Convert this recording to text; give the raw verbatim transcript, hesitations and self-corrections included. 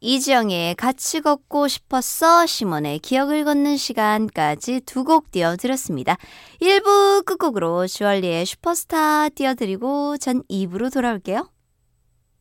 이지영의 같이 걷고 싶었어, 시몬의 기억을 걷는 시간까지 두 곡 띄워드렸습니다. 일 부 끝곡으로 주얼리의 슈퍼스타 띄워드리고 전 이 부로 돌아올게요.